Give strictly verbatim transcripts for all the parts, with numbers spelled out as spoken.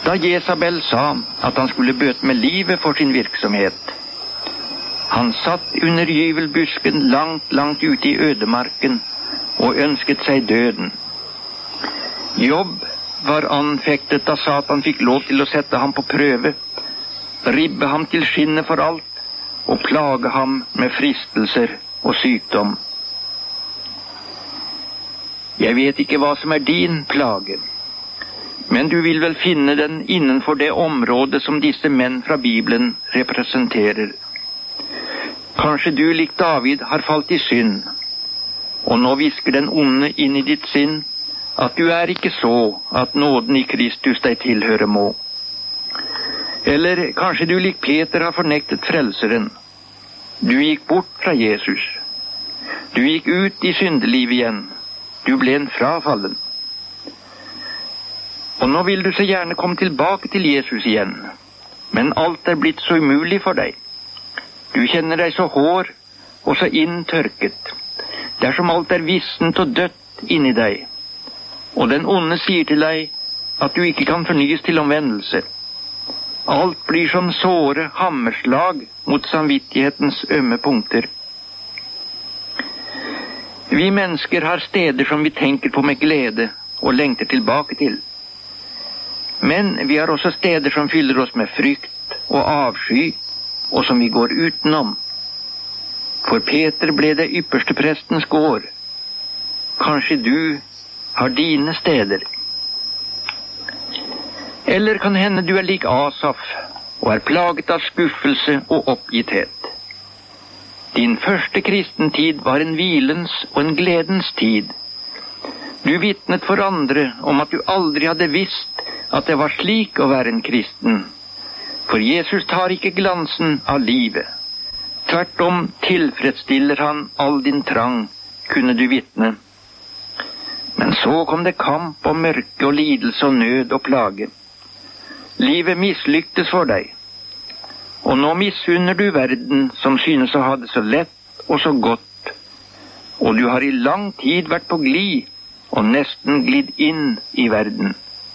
da Jesabel sa at han skulle bøte med livet for sin virksomhet. Han satt under gyvelbusken langt, langt ute i ødemarken og ønsket seg døden. Jobb var anfektet da Satan fikk lov til å sette ham på prøve, ribbe ham til skinnet for alt og plage ham med fristelser og sykdom. Jeg vet ikke hva som er din plage, men du vil vel finne den innenfor det området som disse menn fra Bibelen representerer. Kanskje du, lik David, har falt i synd, og nå hvisker den onde inn i ditt sinn at du er ikke så at nåden i Kristus deg tilhører må. Eller kanskje du, lik Peter, har fornektet frelseren. Du gikk bort fra Jesus. Du gikk ut i syndeliv igjen. Du ble en frafallen. Og nå vil du så gjerne komme tilbake til Jesus igjen, men alt er blitt så umulig for deg. Du kjenner deg så hår og så inntørket. Det er som alt er vissent og dødt inni deg. Og den onde sier til deg at du ikke kan fornyes til omvendelse. Alt blir som såre hammerslag mot samvittighetens ømme punkter. Vi mennesker har steder som vi tenker på med glede og lengter tilbake til. Men vi har også steder som fyller oss med frykt og avsky, og som vi går utenom. For Peter ble det ypperste prestens gård. Kanskje du har dine steder. Eller kan hende du er lik Asaf og er plaget av skuffelse og oppgitthet. Din første kristentid var en hvilens og en gledens tid. Du vitnet for andre om at du aldri hadde visst at det var slik å være en kristen. For Jesus tar ikke glansen av livet. Tvert om tilfredsstiller han all din trang, kunne du vitne. Men så kom det kamp og mørke og lidelse og nød og plage. Livet mislyktes for deg. Og nå misunner du verden som synes å ha det så lett og så godt. Og du har i lang tid vært på glid og nesten glidd inn i verden.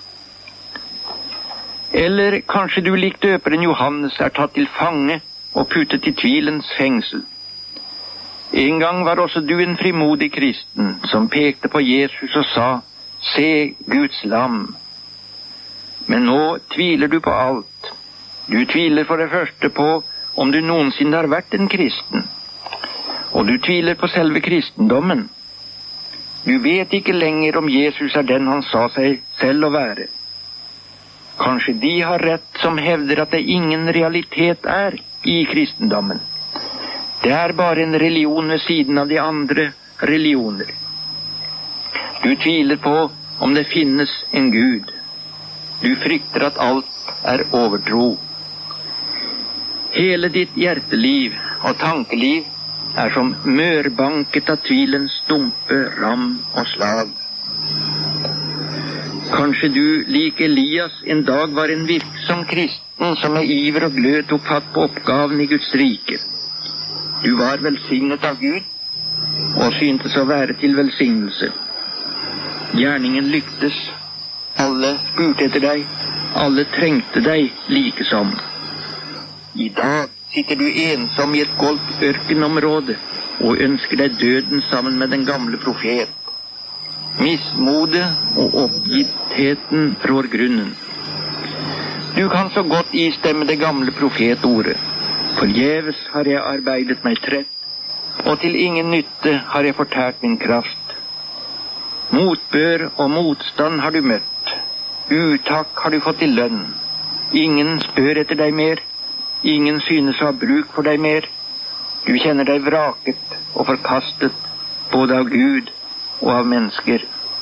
Eller kanskje du lik døperen Johannes er tatt til fange og puttet i tvilens fengsel. En gang var også du en frimodig kristen som pekte på Jesus og sa, «Se Guds lam». Men nå tviler du på alt. Du tviler for det første på om du noensinne har vært en kristen. Og du tviler på selve kristendommen. Du vet ikke lenger om Jesus er den han sa seg selv å være. Kanskje de har rett som hevder at det ingen realitet er i kristendommen. Det er bare en religion ved siden av de andre religioner. Du tviler på om det finnes en Gud. Du frykter at alt er overtro. Hele ditt hjerteliv og tankeliv er som mørbanket av tvilens stumpe ram og slag. Kanskje du, lik Elias, en dag var en virksom kristen som med iver og glød tok fatt på oppgaven i Guds rike. Du var velsignet av Gud, og syntes å være til velsignelse. Gjerningen lyktes. Alle spurte etter deg. Alle trengte deg likesom. I dag sitter du ensom i et goldt ørkenområde og ønsker deg døden sammen med den gamle profet. Mismode og oppgittheten rår grunnen. Du kan så godt istemme det gamle profetordet. Forgjeves har jeg arbeidet meg trett, og til ingen nytte har jeg fortært min kraft. Motbør og motstand har du møtt. Utakk har du fått i lønn. Ingen spør etter deg mer. Ingen synes å ha bruk for deg mer. Du kjenner deg vraket og forkastet, både av Gud og av mennesker.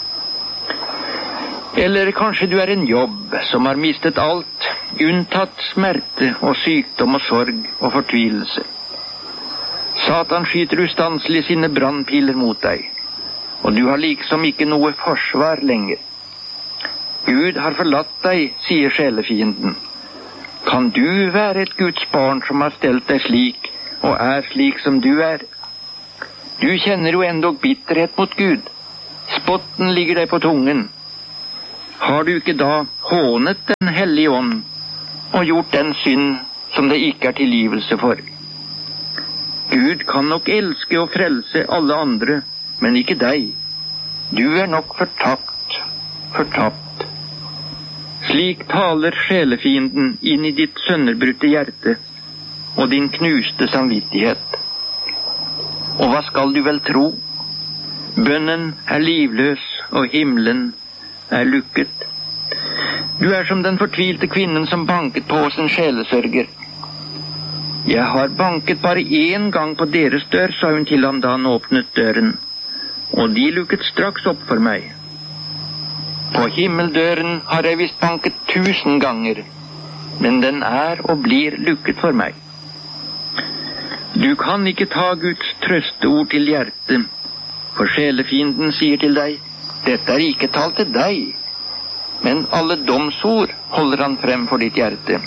Eller kanskje du er en jobb som har mistet alt, unntatt smerte og sykdom og sorg og fortvilelse. Satan skyter ustanselig sine brannpiler mot deg, og du har liksom ikke noe forsvar lenger. Gud har forlatt deg, sier sjelefienden. Kan du være et Guds barn som har stelt deg slik, og er slik som du er? Du kjenner jo endog bitterhet mot Gud. Spotten ligger deg på tungen. har du ikke da hånet den hellige ånd og gjort den synd som det ikke er tilgivelse for? Gud kan nok elske og frelse alle andre, men ikke deg. Du er nok fortapt, fortapt. Slik taler sjelefienden inn i ditt sønderbrutte hjerte og din knuste samvittighet. Og hva skal du vel tro? Bønnen er livløs, og himmelen er lukket. Du er som den fortvilte kvinnen som banket på hos en sjelesørger. Jeg har banket bare én gang på deres dør, sa hun til ham da han åpnet døren, og de lukket straks opp for meg. På himmeldøren har jeg visst banket tusen ganger, men den er og blir lukket for meg. Du kan ikke ta Guds trøsteord til hjertet, for sjelefienden sier til deg, dette er ikke talt til deg, men alle domsord holder han frem for ditt hjerte.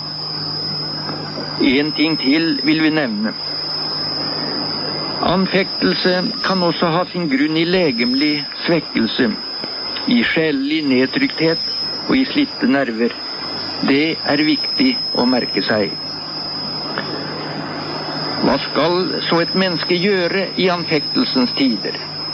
En ting til vil vi nevne. Anfektelse kan også ha sin grunn i legemlig svekkelse, i sjelelig nedtrykthet og i slitte nerver. Det er viktig å merke seg. Hva skal så et menneske gjøre i anfektelsens tider?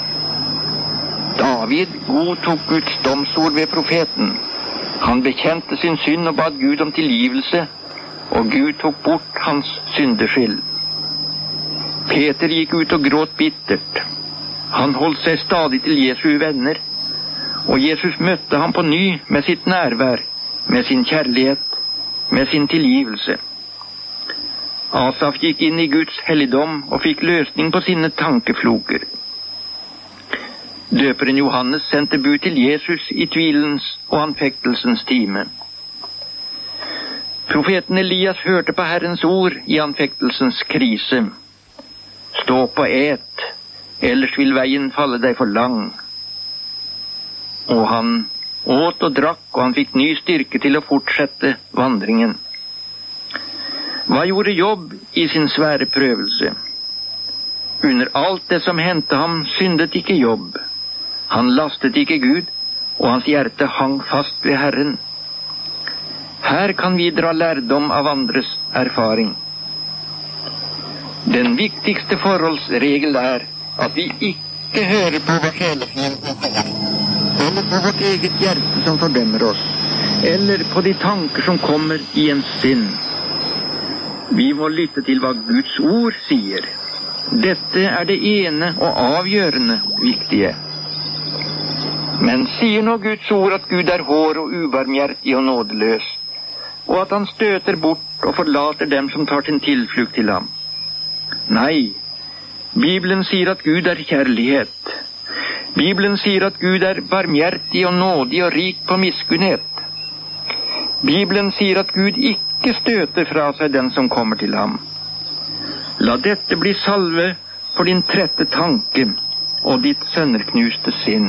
David godtok Guds domsord ved profeten. Han bekjente sin synd og bad Gud om tilgivelse, og Gud tok bort hans syndeskyld. Peter gikk ut og gråt bittert. Han holdt seg stadig til Jesu venner, og Jesus møtte ham på ny med sitt nærvær, med sin kjærlighet, med sin tilgivelse. Asaf gikk inn i Guds helligdom og fikk løsning på sine tankefloker. Døperen Johannes sendte bud til Jesus i tvilens og anfektelsens time. Profeten Elias hørte på Herrens ord i anfektelsens krise. Stå på et, ellers vil veien falle deg for lang. Og han åt og drakk, og han fikk ny styrke til å fortsette vandringen. Hva gjorde Jobb i sin svære prøvelse? Under alt det som hendte ham, syndet ikke Jobb. Han lastet ikke Gud, og hans hjerte hang fast ved Herren. Her kan vi dra lærdom av andres erfaring. Den viktigste forholdsregel er at vi ikke hører på hva sjelefienden sier, eller på vårt eget hjerte som fordømmer oss, eller på de tanker som kommer i ens sinn. Vi må lytte til hva Guds ord sier. Dette er det ene og avgjørende viktige. Men sier nå Guds ord at Gud er hård og ubarmhjertig og nådeløs, og at han støter bort og forlater dem som tar sin tilflukt til ham? Nei, Bibelen sier at Gud er kjærlighet. Bibelen sier at Gud er barmhjertig og nådig og rik på miskunnhet. Bibelen sier at Gud ikke ikke støter fra seg den som kommer til ham. La dette bli salve for din trette tanke og ditt sønderknuste sinn.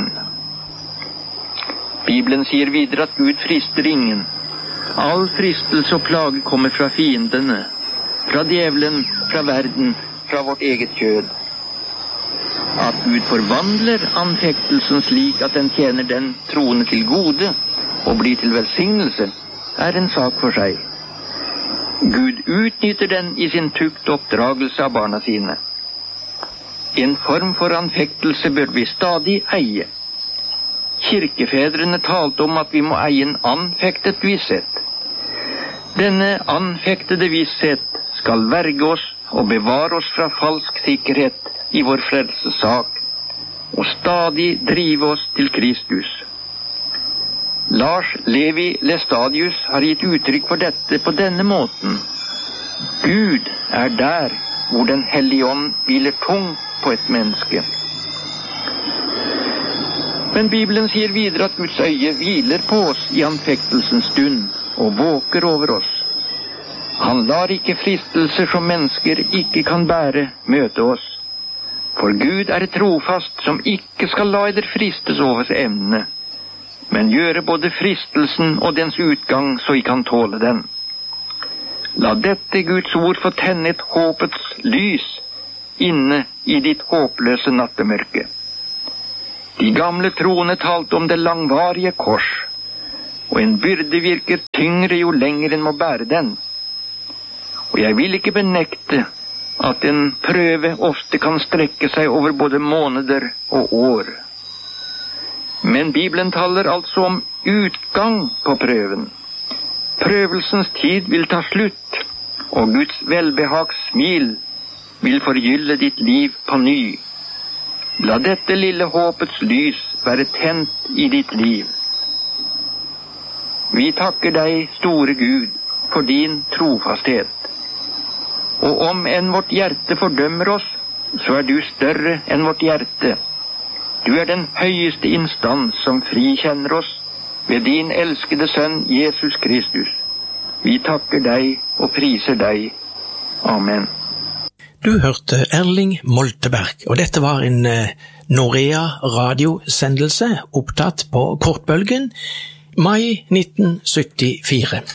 Bibelen sier videre at Gud frister ingen. All fristelse og plage kommer fra fiendene, fra djevelen, fra verden, fra vårt eget kjød. At Gud forvandler anfektelsen slik at den tjener den troende til gode og blir til velsignelse, er en sak for seg. Gud utnytter den i sin tukt og oppdragelse av barna sine. En form for anfektelse bør vi stadig eie. Kirkefedrene talte om at vi må eie en anfektet visshet. Denne anfektede visshet skal verge oss og bevare oss fra falsk sikkerhet i vår frelsessak, og stadig drive oss til Kristus. Lars Levi Lestadius har gitt uttrykk for dette på denne måten. Gud er der hvor den hellige ånd hviler tungt på et menneske. Men Bibelen sier videre at Guds øye hviler på oss i anfektelsens stund og våker over oss. Han lar ikke fristelser som mennesker ikke kan bære møte oss. For Gud er trofast som ikke skal la eder fristes over evnene, men gjøre både fristelsen og dens utgang så I kan tåle den. La dette Guds ord få tenne et håpets lys inne i ditt håpløse nattemørke. De gamle troende talte om det langvarige kors, og en byrde virker tyngre jo lenger en må bære den. Og jeg vil ikke benekte at en prøve ofte kan strekke seg over både måneder og år. Men Bibelen taler altså om utgang på prøven. Prøvelsens tid vil ta slutt, og Guds velbehags smil vil forgylle ditt liv på ny. La dette lille håpets lys være tent i ditt liv. Vi takker deg, store Gud, for din trofasthet. Og om enn vårt hjerte fordømmer oss, så er du større enn vårt hjerte. Du er den høyeste instans som frikjenner oss ved din elskede sønn Jesus Kristus. Vi takker deg og priser deg. Amen. Du hørte Erling Molteberg, og dette var en eh, Norea radiosendelse opptatt på kortbølgen mai nitten syttifire.